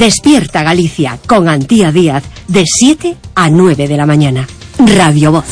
Despierta Galicia con Antía Díaz de 7 a 9 de la mañana. Radio Voz.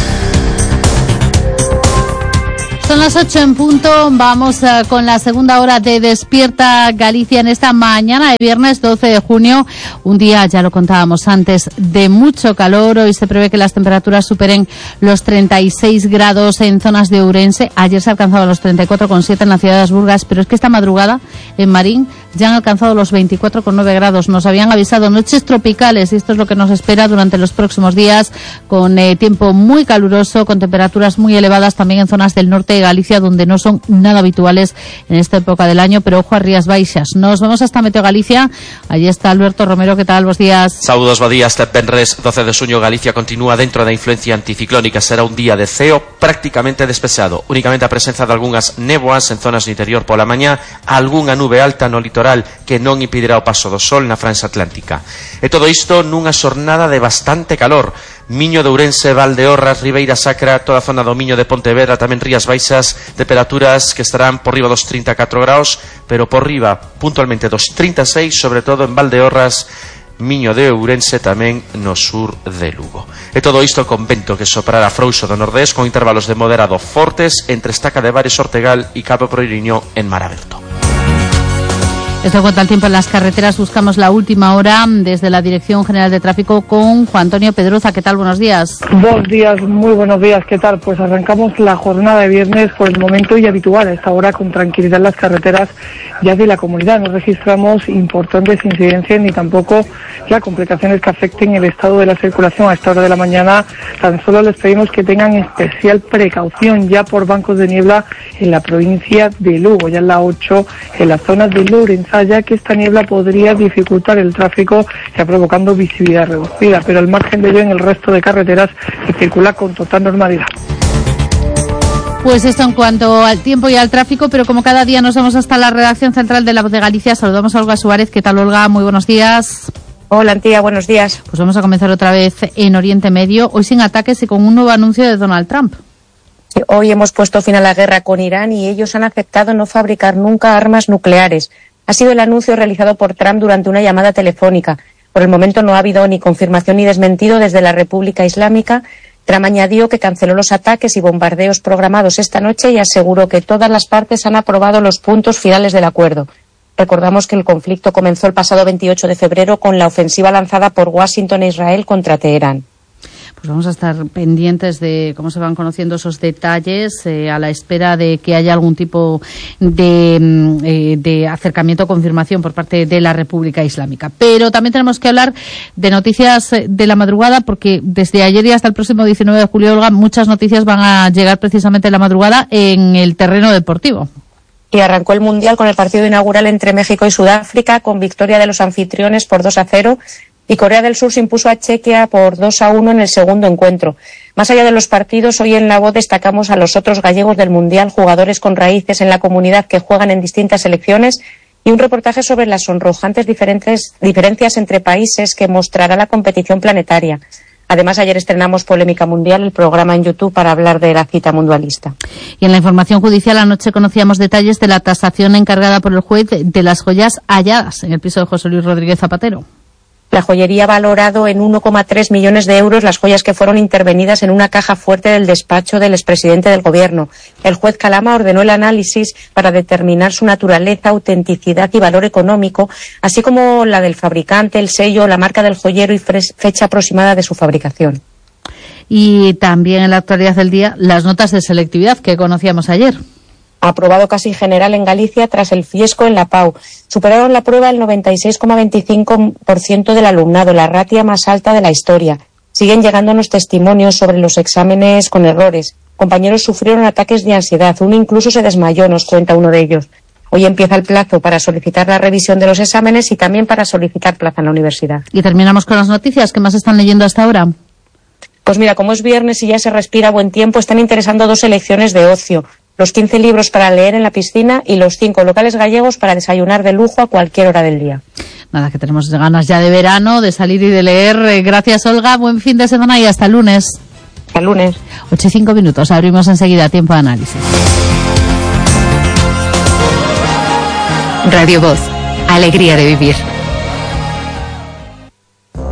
Son las 8 en punto, vamos con la segunda hora de Despierta Galicia en esta mañana de viernes 12 de junio, un día, ya lo contábamos antes, de mucho calor. Hoy se prevé que las temperaturas superen los 36 grados en zonas de Ourense. Ayer se ha alcanzado los 34,7 en la ciudad de Asburgas, pero es que esta madrugada en Marín ya han alcanzado los 24,9 grados. Nos habían avisado noches tropicales y esto es lo que nos espera durante los próximos días, con tiempo muy caluroso, con temperaturas muy elevadas también en zonas del norte de Galicia, donde no son nada habituales en esta época del año, pero ojo a Rías Baixas. Nos vamos hasta Meteo Galicia. Allí está Alberto Romero. ¿Qué tal? Buenos días. Saúdos, bo día. Este venres 12 de xuño Galicia continúa dentro da influencia anticiclónica. Será un día de ceo prácticamente despexado. Únicamente a presenza de algunhas néboas en zonas do interior pola mañá, algunha nube alta no litoral que non impedirá o paso do sol na franxa atlántica. E todo isto nunha xornada de bastante calor. Miño de Ourense, Valdeorras, Ribeira Sacra, toda a zona do Miño de Pontevedra, tamén Rías Baixas, temperaturas que estarán por riba dos 34 graus, pero por riba puntualmente dos 36, sobre todo en Valdeorras, Miño de Ourense, tamén no sur de Lugo. E todo isto con vento que soprará frouxo do nordés, con intervalos de moderado fortes entre Estaca de Bares, Ortegal e Cabo Proiriño en mar aberto. Esto cuenta el tiempo en las carreteras. Buscamos la última hora desde la Dirección General de Tráfico con Juan Antonio Pedroza. ¿Qué tal? Buenos días. Buenos días, muy buenos días. ¿Qué tal? Pues arrancamos la jornada de viernes por el momento y habitual. A esta hora con tranquilidad en las carreteras ya de la comunidad. No registramos importantes incidencias ni tampoco ya complicaciones que afecten el estado de la circulación a esta hora de la mañana. Tan solo les pedimos que tengan especial precaución ya por bancos de niebla en la provincia de Lugo, ya en la 8, en las zonas de Lourenço, ya que esta niebla podría dificultar el tráfico, ya provocando visibilidad reducida, pero al margen de ello en el resto de carreteras se circula con total normalidad. Pues esto en cuanto al tiempo y al tráfico, pero como cada día nos vamos hasta la redacción central de La Voz de Galicia, saludamos a Olga Suárez. ¿Qué tal, Olga? Muy buenos días. Hola, Antía, buenos días. Pues vamos a comenzar otra vez en Oriente Medio, hoy sin ataques y con un nuevo anuncio de Donald Trump. Hoy hemos puesto fin a la guerra con Irán y ellos han aceptado no fabricar nunca armas nucleares. Ha sido el anuncio realizado por Trump durante una llamada telefónica. Por el momento no ha habido ni confirmación ni desmentido desde la República Islámica. Trump añadió que canceló los ataques y bombardeos programados esta noche y aseguró que todas las partes han aprobado los puntos finales del acuerdo. Recordamos que el conflicto comenzó el pasado 28 de febrero con la ofensiva lanzada por Washington e Israel contra Teherán. Pues vamos a estar pendientes de cómo se van conociendo esos detalles a la espera de que haya algún tipo de acercamiento o confirmación por parte de la República Islámica. Pero también tenemos que hablar de noticias de la madrugada, porque desde ayer y hasta el próximo 19 de julio, Olga, muchas noticias van a llegar precisamente en la madrugada en el terreno deportivo. Y arrancó el Mundial con el partido inaugural entre México y Sudáfrica, con victoria de los anfitriones por 2-0. Y Corea del Sur se impuso a Chequia por 2-1 en el segundo encuentro. Más allá de los partidos, hoy en La Voz destacamos a los otros gallegos del Mundial, jugadores con raíces en la comunidad que juegan en distintas selecciones, y un reportaje sobre las sonrojantes diferencias entre países que mostrará la competición planetaria. Además, ayer estrenamos Polémica Mundial, el programa en YouTube para hablar de la cita mundialista. Y en la información judicial, anoche conocíamos detalles de la tasación encargada por el juez de las joyas halladas en el piso de José Luis Rodríguez Zapatero. La joyería ha valorado en 1,3 millones de euros las joyas que fueron intervenidas en una caja fuerte del despacho del expresidente del Gobierno. El juez Calama ordenó el análisis para determinar su naturaleza, autenticidad y valor económico, así como la del fabricante, el sello, la marca del joyero y fecha aproximada de su fabricación. Y también en la actualidad del día, las notas de selectividad que conocíamos ayer. Aprobado casi general en Galicia tras el fiesco en la PAU. Superaron la prueba el 96,25% del alumnado, la ratio más alta de la historia. Siguen llegándonos testimonios sobre los exámenes con errores. Compañeros sufrieron ataques de ansiedad, uno incluso se desmayó, nos cuenta uno de ellos. Hoy empieza el plazo para solicitar la revisión de los exámenes y también para solicitar plaza en la universidad. Y terminamos con las noticias. ¿Qué más están leyendo hasta ahora? Pues mira, como es viernes y ya se respira buen tiempo, están interesando 2 selecciones de ocio. Los 15 libros para leer en la piscina y los 5 locales gallegos para desayunar de lujo a cualquier hora del día. Nada, que tenemos ganas ya de verano, de salir y de leer. Gracias, Olga. Buen fin de semana y hasta el lunes. Hasta el lunes. 8:05. Abrimos enseguida tiempo de análisis. Radio Voz. Alegría de vivir.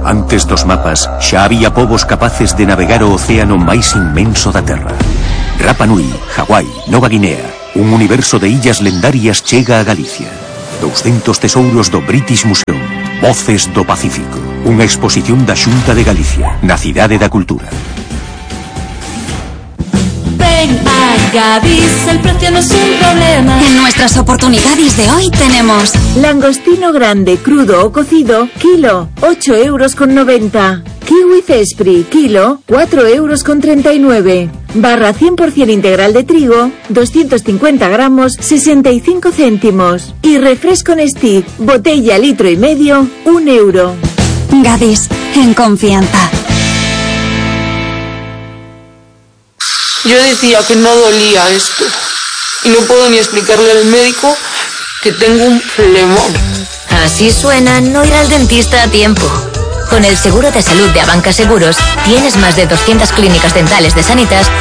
Antes dos mapas, xa había povos capaces de navegar o océano máis inmenso da Terra. Rapa Nui, Hawái, Nova Guinea, un universo de illas lendarias chega a Galicia. 200 tesouros do British Museum. Voces do Pacífico. Unha exposición da Xunta de Galicia, na Cidade da Cultura. Ven a Gadis, el precio no es un problema. En nuestras oportunidades de hoy tenemos langostino grande, crudo o cocido, kilo, 8,90 €. Kiwi Cespri, kilo, 4,39 €. Barra 100% integral de trigo, 250 gramos, 65 céntimos. Y refresco Nestea, botella 1,5 litros, 1 €. Gadis, en confianza. Yo decía que no dolía esto y no puedo ni explicarle al médico que tengo un flemón. Así suena no ir al dentista a tiempo. Con el seguro de salud de Abanca Seguros tienes más de 200 clínicas dentales de Sanitas